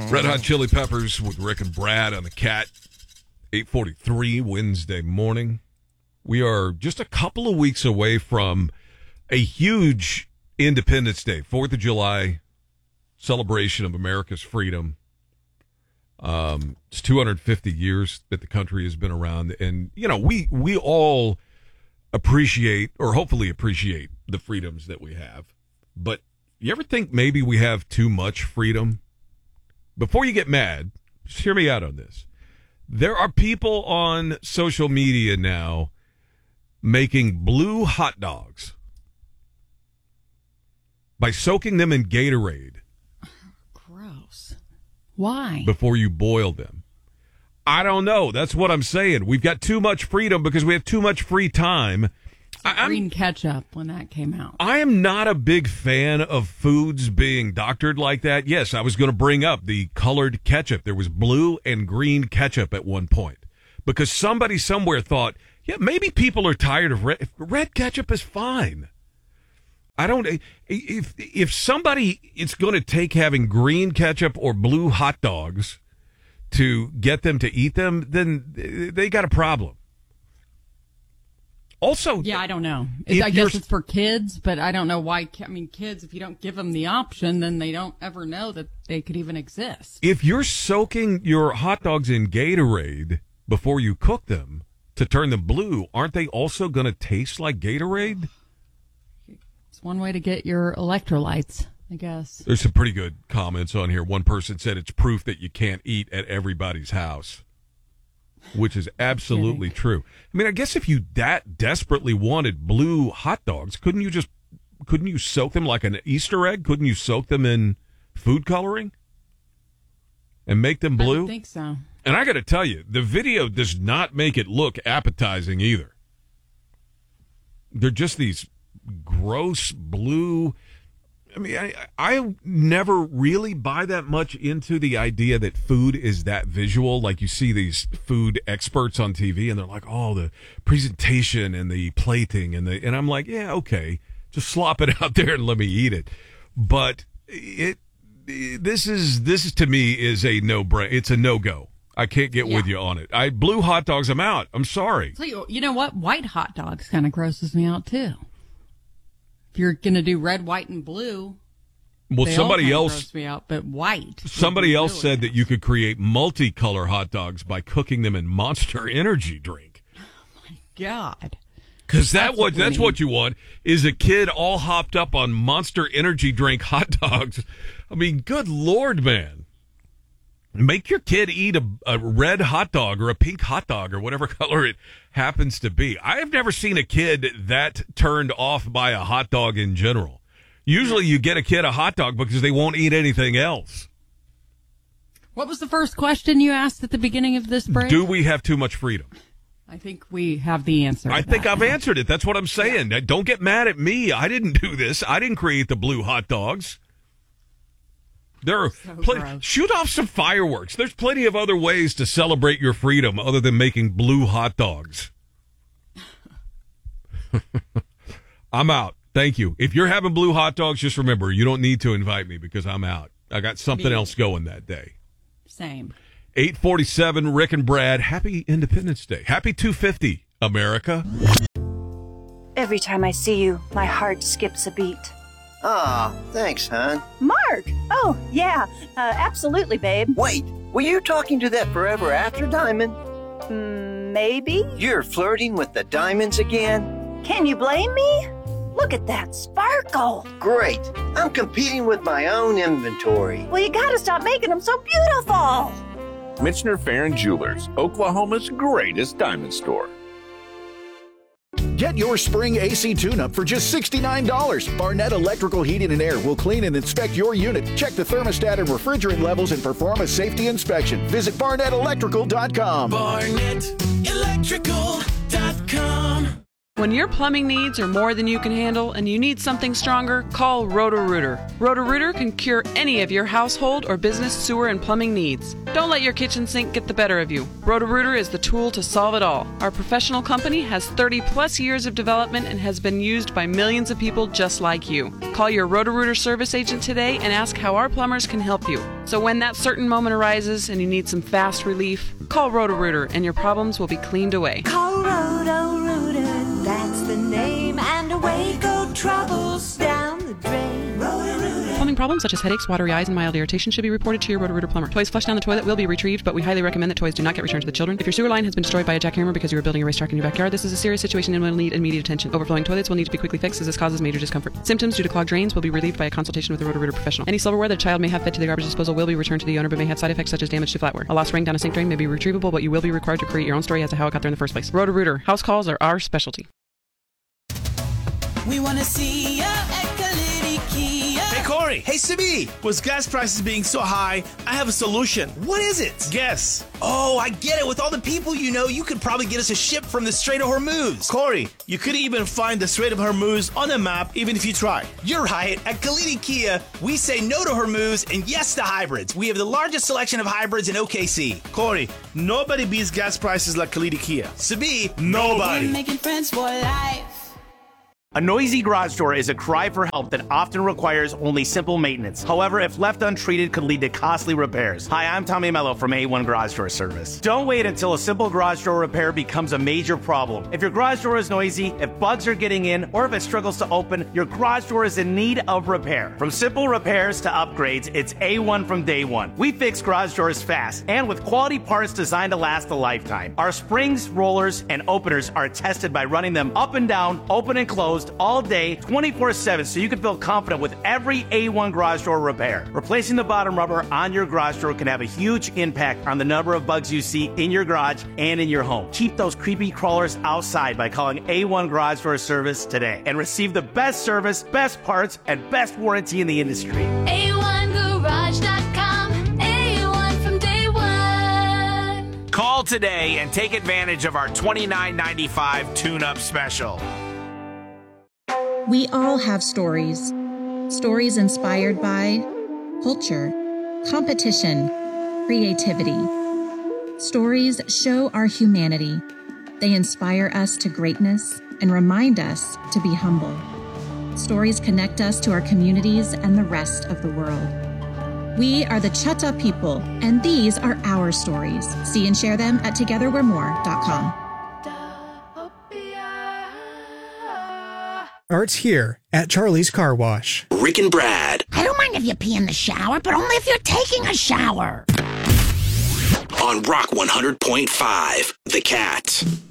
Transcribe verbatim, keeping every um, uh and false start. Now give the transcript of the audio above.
Red Hot Chili Peppers with Rick and Brad on the Cat. eight forty-three Wednesday morning. We are just a couple of weeks away from a huge Independence Day, fourth of July celebration of America's freedom. Um, it's two hundred fifty years that the country has been around. And, you know, we, we all appreciate, or hopefully appreciate, the freedoms that we have. But you ever think maybe we have too much freedom? Before you get mad, just hear me out on this. There are people on social media now making blue hot dogs by soaking them in Gatorade. Gross. Why? Before you boil them. I don't know. That's what I'm saying. We've got too much freedom because we have too much free time. I, green ketchup when that came out. I am not a big fan of foods being doctored like that. Yes, I was going to bring up the colored ketchup. There was blue and green ketchup at one point because somebody somewhere thought, yeah, maybe people are tired of red. Red ketchup is fine. I don't, if, if somebody, it's going to take having green ketchup or blue hot dogs to get them to eat them, then they got a problem. Also, yeah, I don't know. I guess it's for kids, but I don't know why. I mean, kids, if you don't give them the option, then they don't ever know that they could even exist. If you're soaking your hot dogs in Gatorade before you cook them to turn them blue, aren't they also going to taste like Gatorade? It's one way to get your electrolytes, I guess. There's some pretty good comments on here. One person said it's proof that you can't eat at everybody's house, which is absolutely true. I mean, I guess if you that desperately wanted blue hot dogs, couldn't you just, couldn't you soak them like an Easter egg? Couldn't you soak them in food coloring and make them blue? I don't think so. And I got to tell you, the video does not make it look appetizing either. They're just these gross blue. I mean, I, I never really buy that much into the idea that food is that visual. Like you see these food experts on T V and they're like, oh, the presentation and the plating. And the, and I'm like, yeah, okay, just slop it out there and let me eat it. But it, this is, this is to me is a no brain. It's a no go. I can't get yeah. with you on it. I blue hot dogs, I'm out. I'm sorry. So you, you know what? White hot dogs kind of grosses me out too. If you're going to do red, white, and blue, well, somebody else gross me out, but white. Somebody else said that you could create multicolor hot dogs by cooking them in Monster Energy drink. Oh my God! Because that what that's what you want is a kid all hopped up on Monster Energy drink hot dogs. I mean, good Lord, man! Make your kid eat a, a red hot dog or a pink hot dog or whatever color it happens to be. I have never seen a kid that turned off by a hot dog in general. Usually you get a kid a hot dog because they won't eat anything else. What was the first question you asked at the beginning of this break? Do we have too much freedom? I think we have the answer. I think I've answered it. That's what I'm saying. Yeah. Don't get mad at me. I didn't do this. I didn't create the blue hot dogs. There are so pl- shoot off some fireworks. There's plenty of other ways to celebrate your freedom other than making blue hot dogs. I'm out. Thank you. If you're having blue hot dogs, just remember, you don't need to invite me because I'm out. I got something me. else going that day. Same. eight forty-seven, Rick and Brad. Happy Independence Day. Happy two fifty, America. Every time I see you, my heart skips a beat. Aw, thanks, hon. Mark! Oh, yeah, uh, absolutely, babe. Wait, were you talking to that forever after diamond? Mm, maybe? You're flirting with the diamonds again? Can you blame me? Look at that sparkle. Great. I'm competing with my own inventory. Well, you gotta stop making them so beautiful. Michener Farron Jewelers, Oklahoma's greatest diamond store. Get your spring A C tune-up for just sixty-nine dollars. Barnett Electrical Heating and Air will clean and inspect your unit, check the thermostat and refrigerant levels, and perform a safety inspection. Visit barnett electrical dot com. barnett electrical dot com When your plumbing needs are more than you can handle and you need something stronger, call Roto-Rooter. Roto-Rooter can cure any of your household or business sewer and plumbing needs. Don't let your kitchen sink get the better of you. Roto-Rooter is the tool to solve it all. Our professional company has thirty plus years of development and has been used by millions of people just like you. Call your Roto-Rooter service agent today and ask how our plumbers can help you. So when that certain moment arises and you need some fast relief, call Roto-Rooter and your problems will be cleaned away. Call Roto-Rooter, that's the name, and away go troubles down the drain. Roto-Rooter. Plumbing problems such as headaches, watery eyes, and mild irritation should be reported to your Roto-Rooter plumber. Toys flushed down the toilet will be retrieved, but we highly recommend that toys do not get returned to the children. If your sewer line has been destroyed by a jackhammer because you were building a racetrack in your backyard, this is a serious situation and will need immediate attention. Overflowing toilets will need to be quickly fixed as this causes major discomfort. Symptoms due to clogged drains will be relieved by a consultation with a Roto-Rooter professional. Any silverware that a child may have fed to the garbage disposal will be returned to the owner but may have side effects such as damage to flatware. A lost ring down a sink drain may be retrievable, but you will be required to create your own story as to how it got there in the first place. Roto-Rooter. House calls are our specialty. We want to see ya at Kalidi Kia. Hey, Corey. Hey, Sibi. With gas prices being so high, I have a solution. What is it? Guess. Oh, I get it. With all the people you know, you could probably get us a ship from the Strait of Hormuz. Corey, you could even find the Strait of Hormuz on a map, even if you try. You're right. At Kalidi Kia, we say no to Hormuz and yes to hybrids. We have the largest selection of hybrids in O K C. Corey, nobody beats gas prices like Kalidi Kia. Sibi, nobody. We're making friends for life. A noisy garage door is a cry for help that often requires only simple maintenance. However, if left untreated, could lead to costly repairs. Hi, I'm Tommy Mello from A one Garage Door Service. Don't wait until a simple garage door repair becomes a major problem. If your garage door is noisy, if bugs are getting in, or if it struggles to open, your garage door is in need of repair. From simple repairs to upgrades, it's A one from day one. We fix garage doors fast and with quality parts designed to last a lifetime. Our springs, rollers, and openers are tested by running them up and down, open and closed, all day, twenty-four seven, so you can feel confident with every A one garage door repair. Replacing the bottom rubber on your garage door can have a huge impact on the number of bugs you see in your garage and in your home. Keep those creepy crawlers outside by calling A one Garage Door Service today and receive the best service, best parts, and best warranty in the industry. A one garage dot com, A one from day one. Call today and take advantage of our twenty-nine ninety-five tune-up special. We all have stories. Stories inspired by culture, competition, creativity. Stories show our humanity. They inspire us to greatness and remind us to be humble. Stories connect us to our communities and the rest of the world. We are the Chutta people, and these are our stories. See and share them at together we're more dot com. Art's here at Charlie's Car Wash. Rick and Brad. I don't mind if you pee in the shower, but only if you're taking a shower. On Rock one hundred point five, The Cat.